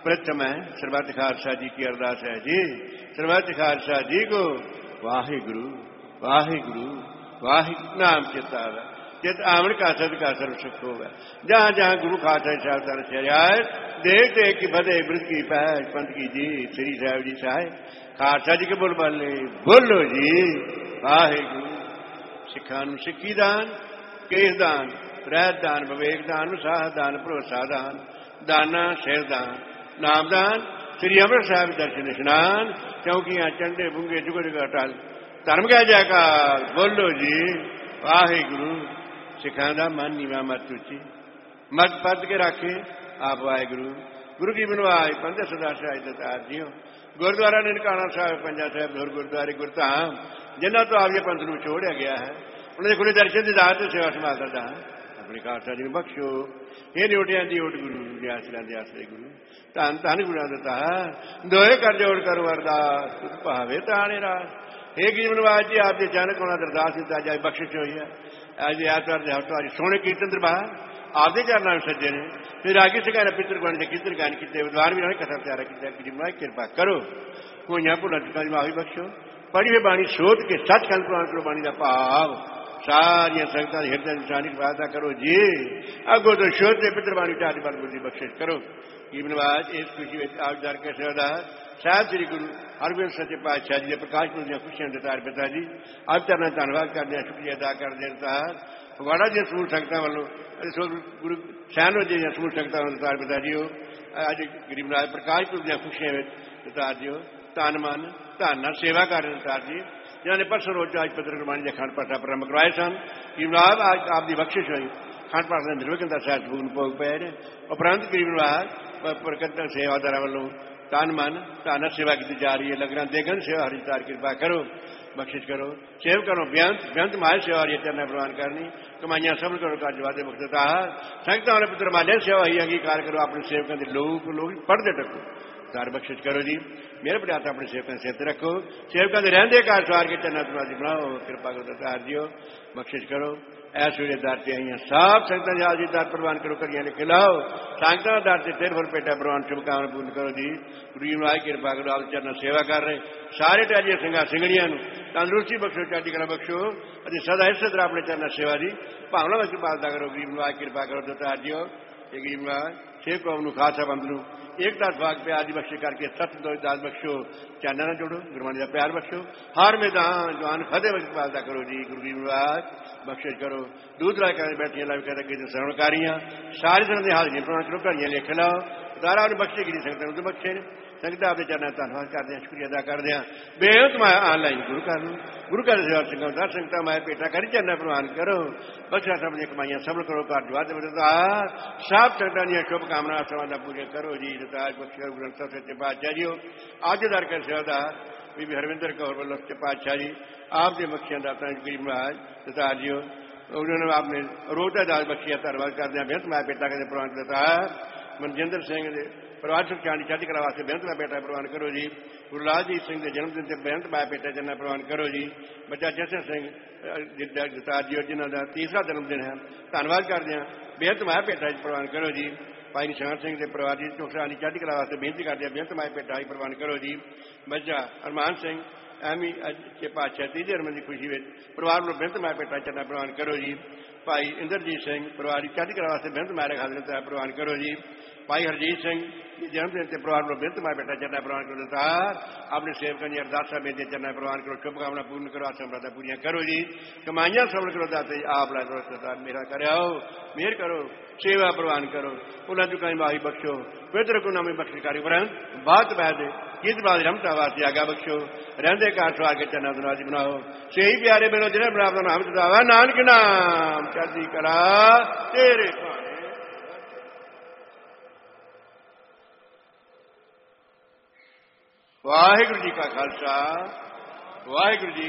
प्रथम है सरबत खालसा जी की अरदास है जी। सरबत खालसा जी को वाहिगुरु वाहिगुरु वाहिगुरु नाम चिता चित आमण का सद का सर्व सुख होगा। जहां जहां गुरु खालसा साहब दर चरियाए देख देख की बधे वृद्ध की पैज पंथ की जी श्री साहब जी सहाय खालसा जी के बोल बोले बोलो जी वाहिगुरु। सिखा सिक्खी दान केस दान रहत दान विवेक दान उत्साह दान भरोसा दान दाना सिर दान नाम दान श्री अमृत साहब दर्शन स्नान चौकियां चंडे बुंगे जुग जुग अटल धर्म का जयकार बोलो जी वाहिगुरु। सिखांदा मन नीवा मत उची मत पद के राखे आप वाहिगुरु। गुरु की बनवाई पंथ सदा सहाय दतार जियो। गुरुद्वारा ननकाना साहब पंजा साहब होर गुरुद्वारे गुरधाम जिन्हों तो आपके पंथ को छोड़ा गया है उन्होंने खुले दर्शन की दात सेवा संभाल करता अपने खालसा जी बख्शो। ये ड्यूटियां दी ओट गुरु आसरा दे आसरे गुरु धन धन गुणा दता दोए कर जोड़ कर वरदास भावे ताने रास। हे जीवनवाज जी आपके अचानक उन्होंने अरदास की अज बख्शिश हुई है। अज ऐतवार के हफ्ते सोने कीर्तन दरबार आपके चरणों में सज्जे ने फिर आगे सिखा पितर गण के कीर्तन गायन किए विद्वान भी कथा प्यारा किया कृपा करो कोई भुला चुका माफी बख्शो। पढ़ी हुई बाणी सोच के सचखंड प्रमाण करो बाणी का भाव सारिया संगतां हृदय निशानी वादा करो जी। अगो तो शोध के पितर बाणी चार बार बुद्धि बख्शिश करो। जीवनवाज इस खुशी में आप दर के सेवादार साहब श्री गुरु हरगोबिंद सच्चे पातशाह जी प्रकाश पुर दी खुशियां दतार पिता जी अब तरह धन्यवाद करते हैं शुक्रिया अदा करते हैं। फगवाड़ा जी समूह संगतां वालों गुरु सैनो जी समूह संगतां दतार पिता जी हो अज गरीबनाथ प्रकाश पुर दी खुशियां दतार जी हो धन मन धन सेवा कर दतार जी जिन्होंने परसों रोज आज पत्र गुरबाणी के खंड पाठा प्रारंभ करवाए सन। गरीबनाथ आज आपकी बख्शिश हुई खंड पाठ का निर्विघ्नता साथ भून भोग पे ने उपरंत गरीबनाथ प्रकट सेवादारा वालों तन मन धन सेवा की जा रही है। लगना देगन सेवा हरितार कृपा करो बख्शिश करो सेव करो बेअंत बेअंत माय सेवा हरि चरण प्रवान करनी कमाइया सफल करो कार्य वादे मुक्तता संगता वाले पुत्र माले सेवा ही अंगीकार करो अपने सेवकों के लोग पढ़ते टको कार बख्शिश करो जी। मेरे प्रयास अपने सेवकों से रखो सेवकों के रहते कार सवार के चरण तुम्हारी बनाओ कृपा करो दतार जियो बख्शिश करो। ऐसे दार से आई सब संगता जी दार प्रवान करो करिया ने खिलाओ संगता दार से तेर भर पेटा प्रवान शुभकामना पूर्ण करो जी। गुरु आई कृपा करो आप चरण सेवा कर रहे सारे टहलिया सिंगा सिंगड़िया तंदुरुस्ती बख्शो चढ़ती कला बख्शो अरे सदा इस तरह अपने चरण सेवा की भावना में कृपालता करो। गरीब आई कृपा करो दतार जियो ये गरीब सेवक खालसा पंथ एकता भाग पे आदि बख्शे करके सत दास बख्शो चाना ना जोड़ो गुरबाणी का प्यार बख्शो हर मैदान जवान फते में कृपालता करो जी। गुरु गरीब बख्शिश करो दूध ला कर बैठिया ला कहते श्रवणकारियां सारी तरह के हाजिर प्रमाण करो घड़ियां लिख लाओ दारा ने बख्शे की संगत तो बख्शे ने संगत आपके चरण धन्यवाद करते हैं शुक्रिया अदा करते हैं। बेहद मैं ऑनलाइन गुरु कर लूँ गुरु का सेवा संगत संगता मैं पेटा कर चरण प्रवान करो बख्शा सब कमाइया सफल करो कार जवाब सब संगता दी शुभकामना सवादा पूजा करो जी। आज बख्शा ग्रंथ सच्चे पातशाह जी हो आज दर कर सेवादार बीबी हरविंदर कौर वल्लभ सच्चे पातशाह जी आपके बख्शिया दाता गरीब महाराज दतार जी हो उन्होंने आपने रोटा दास बख्शिया धन्यवाद करते हैं। बेहद मैं पेटा कर प्रवान करता मनजिंदर सिंह परिवार सुख शांति चढ़ती कला वास्ते बेहद मैं पेटा प्रवान करो जी। गुरुलाल जी सिंह के जन्मदिन से बेहद मैं पेटा चलना प्रवान करो जी। बच्चा जशन सिंह दतार जी जिन्हों का तीसरा जन्मदिन है धन्यवाद करते हैं बेहद मैं पेटा प्रवान करो जी। भाई निशान सिंह के परिवार की सुख शांति चढ़ती कला वास्ते बेनती करते हैं बेहद मैं पेटा ही प्रवान करो जी। बच्चा अरमान सिंह एमी अच्छे पातशाह तीजे जन्म की खुशी में परिवार को बेहद मैं पेटा चलना प्रवान करो जी। भाई इंद्रजीत सिंह परिवार की चढ़ती कला वास्ते बेहद मैं खाते प्रवान करो जी। भाई हरजीत सिंह जन्मदिन से परिवार को बेहद मैं बेटा चरण प्रवान करो दतार अपने सेवकों की अरदासा बेटे चरण प्रवान करो शुभकामना पूर्ण करो आसमृता पूरियां करो जी। कमाइया सफल करो दाते आप ला करो दतार मेरा करे आओ मेहर करो सेवा प्रवान करो उन्हें चुकाई माही बख्शो पवित्र को नामी बख्शकारी उपरंत बात बह दे गीत बाद रमता वास्ते आगा बख्शो रहते कार सवार के चरण दुनाजी बनाओ से ही प्यारे मेरे जिन्हें बना अपना नाम चुकावा नानक नाम चढ़ती कला तेरे वाहिगुरु जी का खालसा वाहिगुरु जी